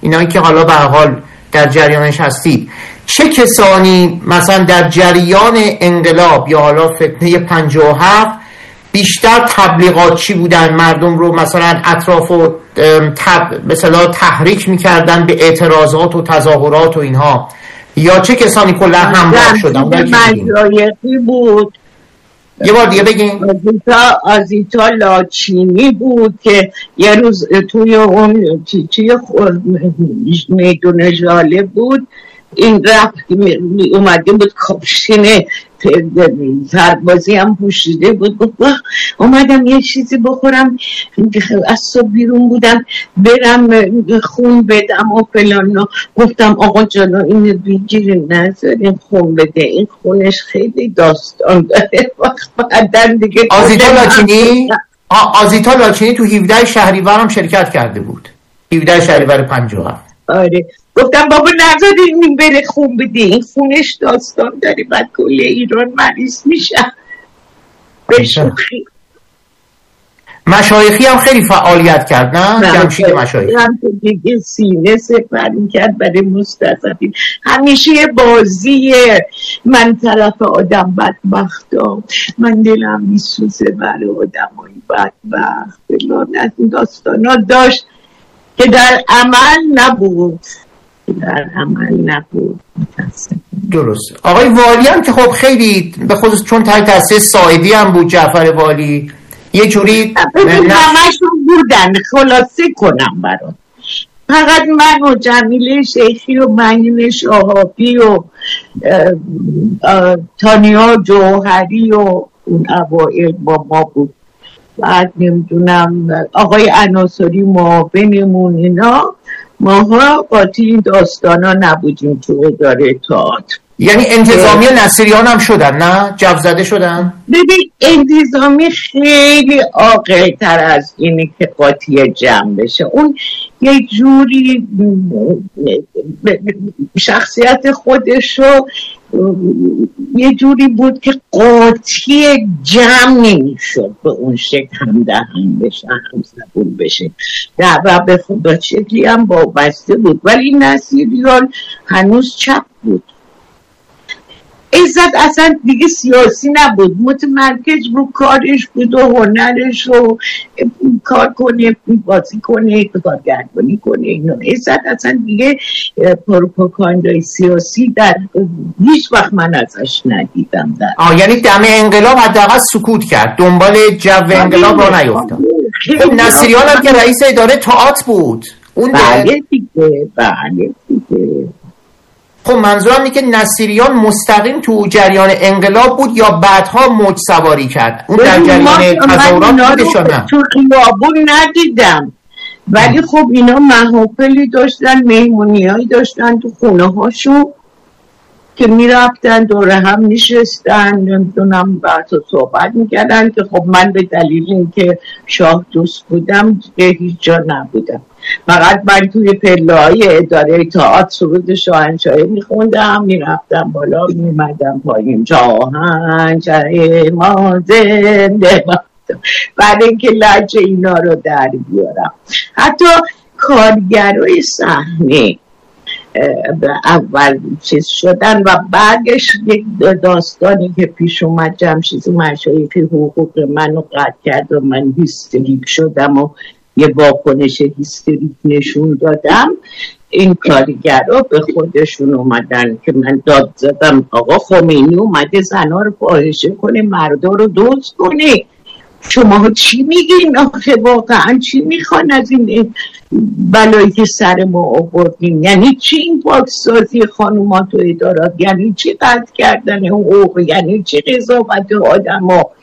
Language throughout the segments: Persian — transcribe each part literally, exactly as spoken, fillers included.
اینایی که حالا به هر حال در جریانش هستید، چه کسانی مثلا در جریان انقلاب یا حالا فتنه پنجاه و هفت بیشتر تبلیغاتچی بودن، مردم رو مثلا اطراف و تب... مثلا تحریک میکردن به اعتراضات و تظاهرات و اینها، یا چه کسانی کلا همراه شدن؟ مجایقی بود. یه بار دیگه بگین. آزیتا آزیتا لاچینی بود که یه روز توی اون توی میدون ژاله بود، این رفت اومده بود کاپشن سربازی هم پوشیده بود، گفت اومدم یه چیزی بخورم، از صبح بیرون بودم برم خون بدم و فلان. گفتم آقا جانا اینو بگیر نذاریم خون بده، این خونش خیلی داستان داره. وقت بعدن دیگه آزیتا لاچینی آزیتا لاچینی تو هفده شهریور هم شرکت کرده بود، هفده شهریور پنجاه و هفت. آره گفتم بابا نذارین این بره خون بده، این خونش داستان داره، بعد کل ایران مریض میشن. بشوخی مشایخی هم خیلی فعالیت کرد نه؟ جمشید مشایخی هم که دیگه سینه سپری کرد برای مستضعفین. همیشه یه بازیه، من طرف آدم بدبختا، من دلم میسوزه برای آدم های بدبخت فلان، از این داستان ها داشت که در عمل نبود، در عمل نبود. درست. آقای والی هم که خب خیلی به خصوص چون تحت تاثیر ساعدی هم بود جعفر والی، یه جوری همشون بودن. خلاصه کنم برات، فقط من و جمیله شیخی و معین شهابی و تانیا جوهری و اون اوائل با ما بود. بعد نمیدونم آقای عناصری معاونمون، اینا ماها قاطی این داستان ها نبودیم تو اداره تئاتر. یعنی انتظامی نصیریان هم شدن نه؟ جو زده شدن؟ ببین انتظامی خیلی عاقل تر از اینه که قاطی جمع بشه. اون یه جوری شخصیت خودشو یه جوری بود که قاطی جمع نمیشد به اون شکل همدهن بشه، هم زبون بشه، دعوا به خدا شکلی هم وابسته بود. ولی نصیریان هنوز چپ بود. عزت اصلا دیگه سیاسی نبود، متمرکز رو کارش بود و هنرش رو کار کنه، بازی کنه، کارگردانی کنه. اینا عزت اصلا دیگه پروپاگاندای سیاسی در هیچ وقت من ازش ندیدم. در آه یعنی دم انقلاب حداقل سکوت کرد، دنبال جو انقلاب را نیفتاد. خب نصیریان هم که رئیس اداره تئاتر بود اون بله دیگه، بله دیگه. خب منظورم اینه که نصیریان مستقیم تو جریان انقلاب بود یا بعدها موج سواری کرد؟ اون در جریان تظاهرات بودش یا نه؟ تو خیابون ندیدم، ولی خب اینا محافلی داشتن، مهمونیایی داشتن تو خونه هاشون که میرفتن دوره هم میشستن، نمیدونم بعد صحبت میکردن که خب من به دلیل اینکه شاه دوست بودم هیچ جا نبودم. فقط من توی پله‌های اداره تئاتر سرود شاهنشاهی میخوندم، میرفتم بالا میمدم پایین، شاهنشاهی ما زنده باد، بعد اینکه لهجه اینا رو در بیارم. حتی کارگرای صحنه اول چیز شدن و بعدش یک داستانی که پیش اومد، جمشید مشایخی حقوق منو قطع کرد و من هیستریک شدم و یه واکنش هیستریک نشون دادم. این کارگرها به خودشون اومدن که من داد زدم آقا خمینی اومده زنا رو فاحشه کنه، مردا رو دزد کنه، شما چی میگین آخه؟ واقعا چی میخوان از این بلایی که سر ما آوردین؟ یعنی چی این پاکسازی خانومات و ادارات؟ یعنی چی قطع کردن حقوق؟ یعنی چی قضاوت آدم ها؟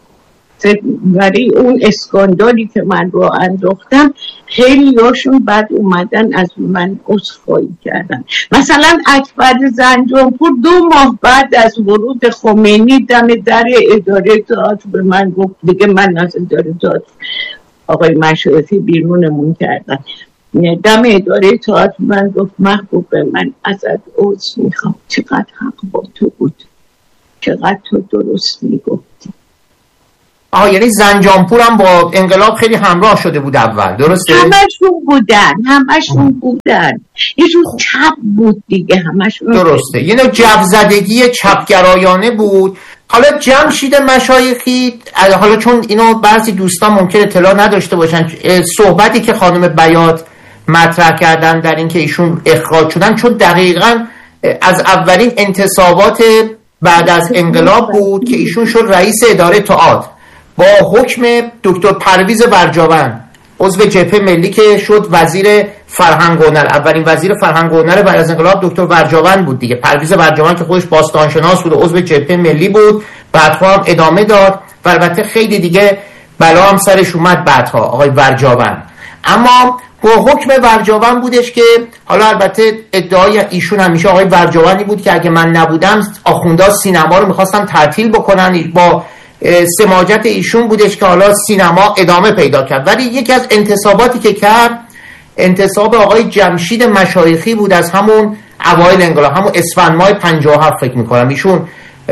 برای اون اسکاندالی که من رو انداختم خیلی هاشون بعد اومدن از من عذرخواهی کردن. مثلا اکبر زنجانپور دو ماه بعد از ورود خمینی دم در اداره تئاتر به من گفت دیگه من از اداره تئاتر آقای مشایخی بیرونمون کردن. دم اداره تئاتر من گفت محبوب من ازت عذر میخوام، چقدر حق با تو بود، چقدر تو درست میگفتی. آها یعنی زنجانپور هم با انقلاب خیلی همراه شده بود اول، درسته؟ همشون بودن همشون بودن ایشون چپ بود دیگه، همشون درسته، یه نوع جوزدگی چپگرایانه بود. حالا جمشید مشایخی، حالا چون اینو بعضی دوستان ممکن اطلاع نداشته باشن، صحبتی که خانم بیات مطرح کردن در این که ایشون اخراج شدن چون دقیقاً از اولین انتصابات بعد از انقلاب بود که ایشون شد رئیس اداره تئاتر با حکم دکتر پرویز برجاوند، عضو جبهه ملی که شد وزیر فرهنگ و هنر. اولین وزیر فرهنگ و هنر بعد از انقلاب دکتر برجاوند بود دیگه. پرویز برجاوند که خودش باستانشناس بود و عضو جبهه ملی بود، بعدها هم ادامه داد و البته خیلی دیگه بلا هم سرش اومد بعدها آقای برجاوند. اما با حکم برجاوند بودش که حالا البته ادعای ایشون همیشه آقای برجاوندی بود که اگه من نبودم آخوندا سینما رو میخواستن تعطیل بکنن، با سماجت ایشون بودش که حالا سینما ادامه پیدا کرد. ولی یکی از انتصاباتی که کرد انتصاب آقای جمشید مشایخی بود از همون اوایل انقلاب، همون اسفند ماه پنجاه و هفت فکر میکنم ایشون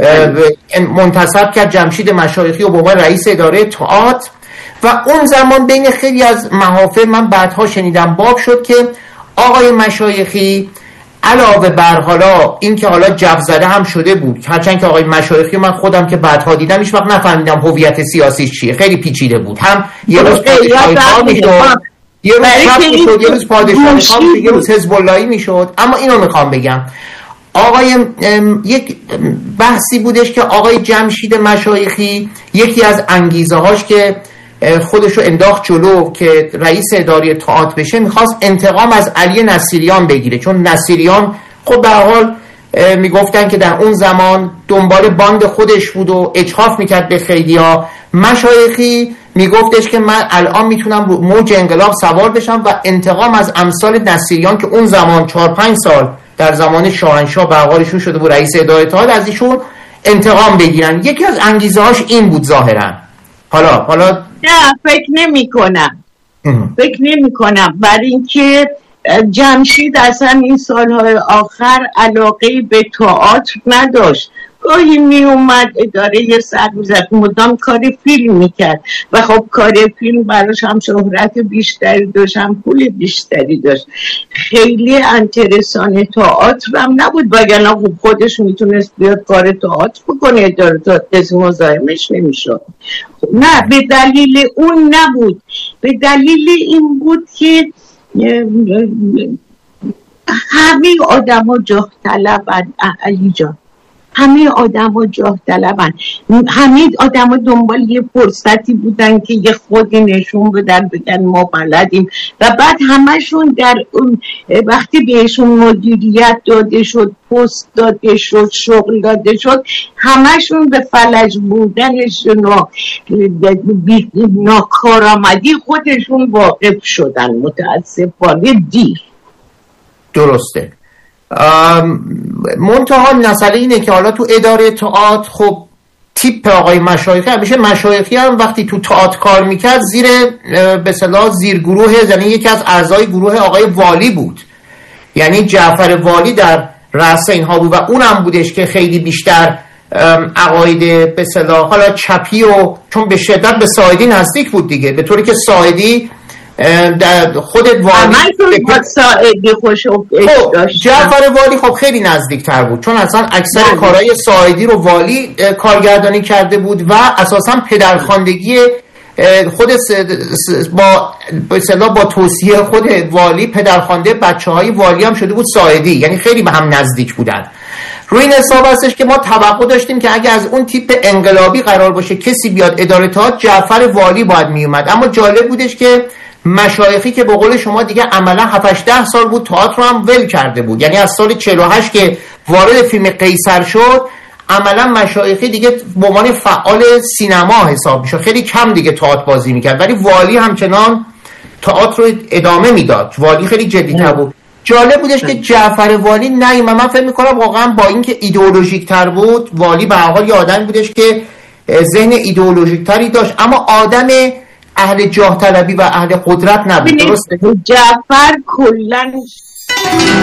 منتصب کرد جمشید مشایخی و به عنوان رئیس اداره تئاتر. و اون زمان بین خیلی از محافل من بعدها شنیدم باب شد که آقای مشایخی علاوه بر حالا این که حالا جوزده هم شده بود، هرچند که آقای مشایخی من خودم که بعدها دیدم هیچ وقت نفهمیدم هویت سیاسیش چیه، خیلی پیچیده بود، هم یه روز پادشاهی خواه میشد، یه روز چپ میشد، یه روز پادشاهی خواه میشد، یه روز حزب اللهی میشد. اما اینو میخوام بگم آقای یک بحثی بودش که آقای جمشید مشایخی یکی از انگیزه هاش که خودشو انداخت جلو که رئیس اداره تئاتر بشه، میخواست انتقام از علی نصیریان بگیره، چون نصیریان خب به هر حال میگفتن که در اون زمان دنبال باند خودش بود و اجحاف میکرد به خیلیا. مشایخی میگفتش که من الان میتونم موج انقلاب سوار بشم و انتقام از امثال نصیریان که اون زمان چهار پنج سال در زمان شاهنشاه به هر حالشون شده بود رئیس اداره تئاتر، از ایشون انتقام بگیرن. یکی از انگیزه هاش این بود ظاهرا. حالا حالا نه فکر نمی کنم فکر نمی کنم برای اینکه جمشید اصلا این سالهای آخر علاقه به تئاتر نداشت، گاهی می اومد اداره یه سر میزد، مدام کار فیلم میکرد و خب کار فیلم براش هم شهرت بیشتری داشت هم پول بیشتری داشت، خیلی انترسان تئاتر هم نبود، وگرنه خب خودش میتونست بیاد کار تئاتر بکنه، اداره تئاتر کسی مزاحمش نمیشد. نه به دلیل اون نبود، به دلیل این بود که همه آدم ها جاه طلبن علی جان، همه آدم ها جاه طلبن، همه آدم ها دنبال یه فرصتی بودن که یه خودی نشون بدن بگن ما بلدیم و بعد همشون در اون وقتی بهشون مدیریت داده شد، پست داده شد، شغل داده شد، همشون به فلج بودنشون و ناکارآمدی خودشون واقف شدن متاسفانه دیر. درسته. منتها مسئله اینه که حالا تو اداره تئاتر خب تیپ آقای مشایخی همیشه مشایخی هم وقتی تو تئاتر کار میکرد زیر به اصطلاح زیر گروه، یعنی یکی از اعضای گروه آقای والی بود، یعنی جعفر والی در رأس اینها بود و اونم بودش که خیلی بیشتر عقاید به اصطلاح حالا چپی و چون به شدت به ساعدی نزدیک بود دیگه، به طوری که ساعدی خودت والی خب ساعدی خوشو داشت. جعفر والی خب خیلی نزدیک تر بود چون اصلا اکثر والی. کارهای ساعدی رو والی کارگردانی کرده بود و اساسا پدرخواندگی خود با به اصطلاح با توصیه خود والی پدرخوانده بچه‌های والی هم شده بود ساعدی، یعنی خیلی به هم نزدیک بودن. روی این حساب هستش که ما توقع داشتیم که اگه از اون تیپ انقلابی قرار باشه کسی بیاد اداره تئاتر جعفر والی باید میومد. اما جالب بودش که مشایخی که به قول شما دیگه عملا هفت ده سال بود تئاتر رو هم ول کرده بود، یعنی از سال چهل و هشت که وارد فیلم قیصر شد عملا مشایخی دیگه به عنوان فعال سینما حساب میشه، خیلی کم دیگه تئاتر بازی میکرد، ولی والی همچنان تئاتر رو ادامه میداد، والی خیلی جدی‌تر بود. جالب بودش که جعفر والی نه من فکر میکنم واقعا با اینکه ایدئولوژیک تر بود، والی به هر حال یه آدمی بودش که ذهن ایدئولوژیک تری داشت اما آدم اهل جاه طلبی و اهل قدرت نبود. درسته؟ جعفر کلاً